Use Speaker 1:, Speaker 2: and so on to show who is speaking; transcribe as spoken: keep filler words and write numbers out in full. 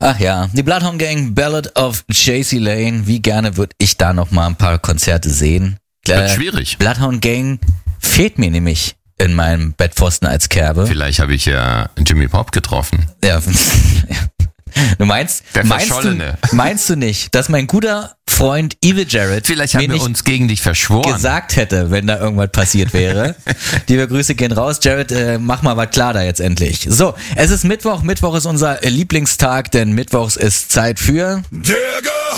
Speaker 1: Ach ja, die Bloodhound Gang, Ballad of J C Lane. Wie gerne würde ich da noch mal ein paar Konzerte sehen.
Speaker 2: Wird schwierig.
Speaker 1: Bloodhound Gang fehlt mir nämlich in meinem Bettpfosten als Kerbe.
Speaker 2: Vielleicht habe ich ja Jimmy Pop getroffen.
Speaker 1: Ja. Du meinst,
Speaker 2: Der
Speaker 1: meinst
Speaker 2: Verschollene.
Speaker 1: du, meinst du nicht, dass mein guter Freund Evil Jared
Speaker 2: Vielleicht
Speaker 1: mir
Speaker 2: haben wir
Speaker 1: nicht
Speaker 2: uns gegen dich verschworen.
Speaker 1: gesagt hätte, wenn da irgendwas passiert wäre? Liebe Grüße gehen raus. Jared, äh, mach mal was klar da jetzt endlich. So, es ist Mittwoch. Mittwoch ist unser Lieblingstag, denn Mittwochs ist Zeit für...